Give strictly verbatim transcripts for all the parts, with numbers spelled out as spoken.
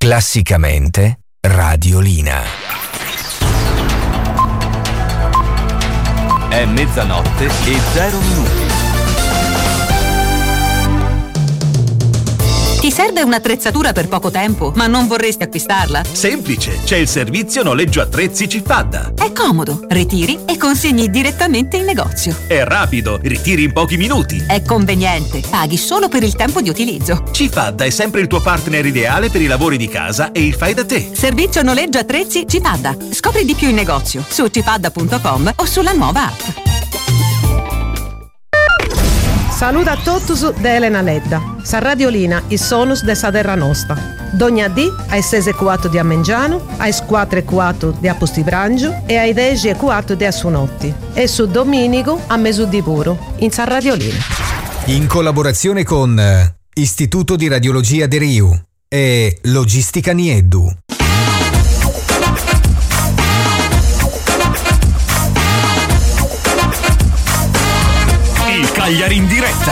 Classicamente Radiolina. È mezzanotte e zero minuti. Ti serve un'attrezzatura per poco tempo, ma non vorresti acquistarla? Semplice, c'è il servizio noleggio attrezzi Cifadda. È comodo, ritiri e consegni direttamente in negozio. È rapido, ritiri in pochi minuti. È conveniente, paghi solo per il tempo di utilizzo. Cifadda è sempre il tuo partner ideale per i lavori di casa e il fai da te. Servizio noleggio attrezzi Cifadda. Scopri di più in negozio su cifadda punto com o sulla nuova app. Saluta a totus de Elena Ledda. Sa Radiolina, i sonus de sa terra nostra. Dogna dì ai sei e quattro di Amengiano, ai quattro e quattro di Apostibranggio e ai dieci e quattro di Assunotti. E su Domenico a Mesuddi Puro, in Sa Radiolina. In collaborazione con Istituto di Radiologia de Riu e Logistica Nieddu. Cagliari in diretta.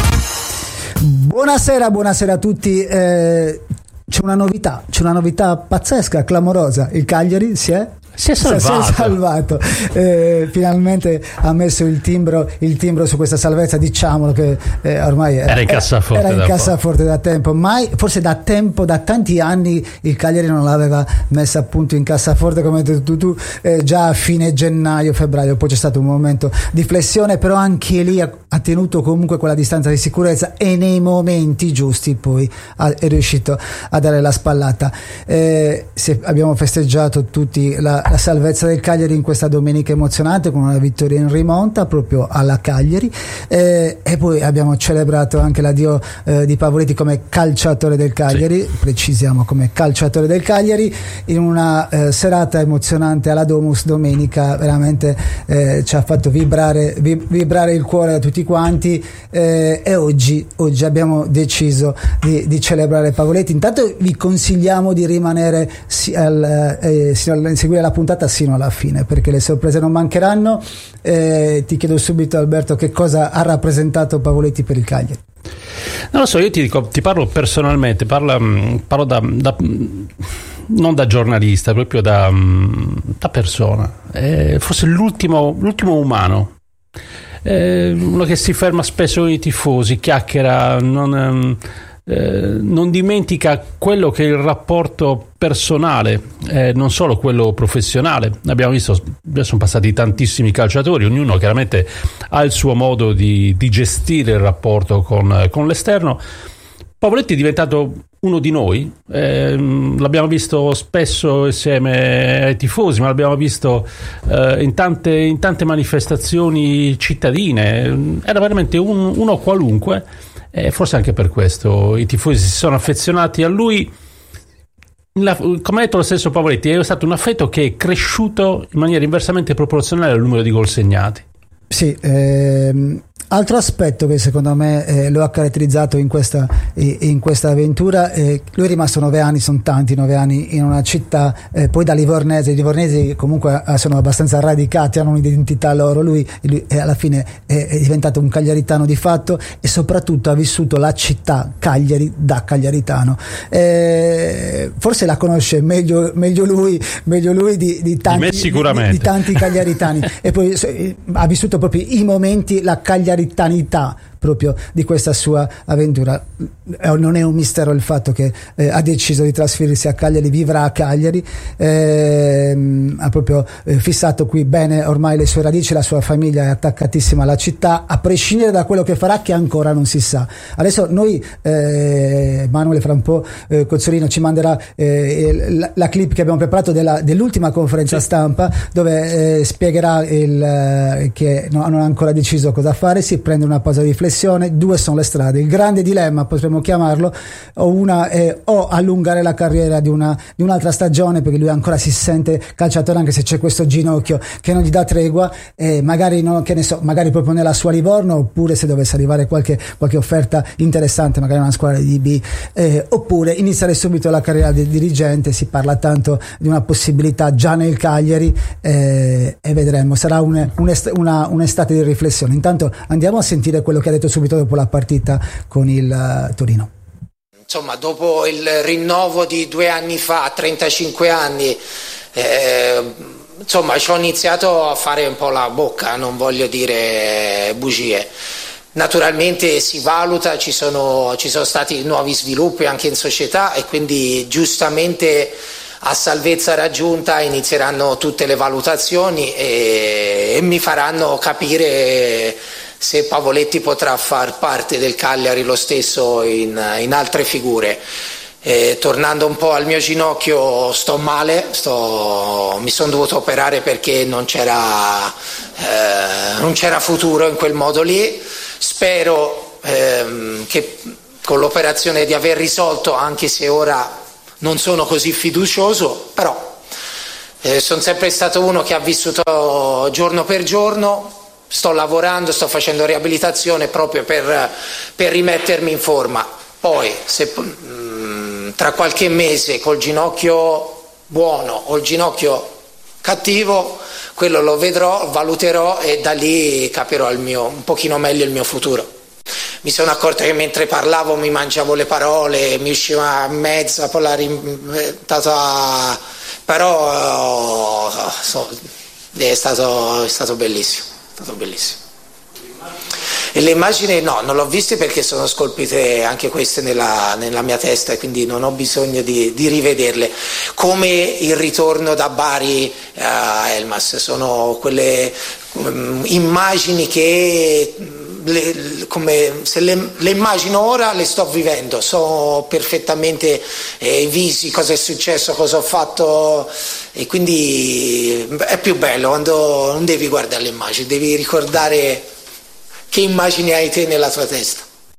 Buonasera, buonasera a tutti. Eh, c'è una novità, c'è una novità pazzesca, clamorosa. Il Cagliari si è Si è salvato, si è salvato. Eh, finalmente ha messo il timbro, il timbro su questa salvezza, diciamolo che eh, ormai era, era in cassaforte, era in da, cassaforte da tempo, mai, forse da tempo, da tanti anni il Cagliari non l'aveva messa appunto in cassaforte, come hai detto tu, tu eh, già a fine gennaio, febbraio, poi c'è stato un momento di flessione, però anche lì ha, ha tenuto comunque quella distanza di sicurezza e nei momenti giusti poi ha, è riuscito a dare la spallata. Eh, se abbiamo festeggiato tutti la la salvezza del Cagliari in questa domenica emozionante con una vittoria in rimonta proprio alla Cagliari, eh, e poi abbiamo celebrato anche l'addio eh, di Pavoletti come calciatore del Cagliari, sì. Precisiamo come calciatore del Cagliari, in una eh, serata emozionante alla Domus domenica, veramente eh, ci ha fatto vibrare, vib- vibrare il cuore a tutti quanti, eh, e oggi, oggi abbiamo deciso di, di celebrare Pavoletti. Intanto vi consigliamo di rimanere si, al, eh, sino al, seguire la puntata sino alla fine, perché le sorprese non mancheranno. Eh, ti chiedo subito, Alberto, che cosa ha rappresentato Pavoletti per il Cagliari? Non lo so, io ti dico, ti parlo personalmente, parla, parlo da, da non da giornalista, proprio da, da persona. Eh, forse l'ultimo, l'ultimo umano, eh, uno che si ferma spesso con i tifosi, chiacchiera, non Eh, non dimentica quello che è il rapporto personale, eh, non solo quello professionale. Abbiamo visto, sono passati tantissimi calciatori, ognuno chiaramente ha il suo modo di, di gestire il rapporto con, con l'esterno. Pavoletti è diventato uno di noi, eh, l'abbiamo visto spesso insieme ai tifosi, ma l'abbiamo visto eh, in, tante, in tante manifestazioni cittadine. Era veramente un, uno qualunque. E forse anche per questo i tifosi si sono affezionati a lui. La, come ha detto lo stesso Pavoletti, è stato un affetto che è cresciuto in maniera inversamente proporzionale al numero di gol segnati. Sì, ehm, altro aspetto che secondo me eh, lo ha caratterizzato in questa, in questa avventura, eh, lui è rimasto nove anni, sono tanti nove anni in una città, eh, poi da livornese, i livornesi comunque sono abbastanza radicati, hanno un'identità loro, lui, lui eh, alla fine è, è diventato un cagliaritano di fatto e soprattutto ha vissuto la città Cagliari da cagliaritano. Eh, forse la conosce meglio, meglio lui, meglio lui di, di, tanti, di, sicuramente. di, di tanti cagliaritani e poi eh, ha vissuto proprio i momenti, la cagliaritanità proprio di questa sua avventura. Non è un mistero il fatto che eh, ha deciso di trasferirsi a Cagliari, vivrà a Cagliari, ehm, ha proprio eh, fissato qui bene ormai le sue radici, la sua famiglia è attaccatissima alla città, a prescindere da quello che farà, che ancora non si sa. Adesso noi, eh, Manuele fra un po', eh, Cozzolino ci manderà eh, la, la clip che abbiamo preparato della, dell'ultima conferenza sì. stampa, dove eh, spiegherà il, eh, che no, non ha ancora deciso cosa fare, si prende una pausa di riflessione. Due sono le strade, il grande dilemma potremmo chiamarlo, o una è o allungare la carriera di, una, di un'altra stagione, perché lui ancora si sente calciatore anche se c'è questo ginocchio che non gli dà tregua, e magari no, che ne so, magari proprio nella sua Livorno, oppure se dovesse arrivare qualche, qualche offerta interessante, magari una squadra di B, eh, oppure iniziare subito la carriera di dirigente. Si parla tanto di una possibilità già nel Cagliari, eh, e vedremo, sarà un, un'est- una, un'estate di riflessione. Intanto andiamo a sentire quello che ha detto subito dopo la partita con il uh, Torino. insomma, dopo il rinnovo di due anni fa, trentacinque anni, eh, insomma, ci ho iniziato a fare un po' la bocca, non voglio dire bugie. Naturalmente si valuta, ci sono, ci sono stati nuovi sviluppi anche in società e quindi giustamente a salvezza raggiunta inizieranno tutte le valutazioni e, e mi faranno capire se Pavoletti potrà far parte del Cagliari lo stesso in, in altre figure. Eh, tornando un po' al mio ginocchio, sto male, sto, mi sono dovuto operare perché non c'era, eh, non c'era futuro in quel modo lì. Spero ehm, che con l'operazione di aver risolto, anche se ora non sono così fiducioso, però eh, sono sempre stato uno che ha vissuto giorno per giorno, sto lavorando, sto facendo riabilitazione proprio per, per rimettermi in forma. Poi se mh, tra qualche mese col ginocchio buono o il ginocchio cattivo, quello lo vedrò, valuterò e da lì capirò il mio, un pochino meglio il mio futuro. Mi sono accorto che mentre parlavo mi mangiavo le parole, mi usciva a mezza, poi la rim... però so, è, stato, è stato bellissimo, è stato bellissimo. E le immagini no, non l'ho viste perché sono scolpite anche queste nella, nella mia testa e quindi non ho bisogno di, di rivederle. Come il ritorno da Bari a Elmas, sono quelle um, immagini che le, come, se le, le immagino ora le sto vivendo, so perfettamente eh, i visi, cosa è successo, cosa ho fatto e quindi è più bello quando non devi guardare le immagini, devi ricordare che immagini hai te nella tua testa.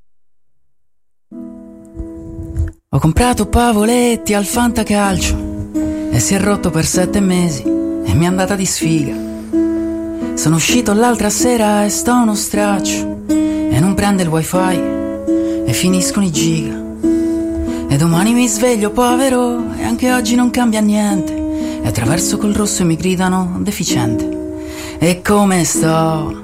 Ho comprato Pavoletti al Fantacalcio e si è rotto per sette mesi e mi è andata di sfiga. Sono uscito l'altra sera e sto uno straccio e non prende il wifi e finiscono i giga. E domani mi sveglio povero e anche oggi non cambia niente e attraverso col rosso e mi gridano deficiente. E come sto?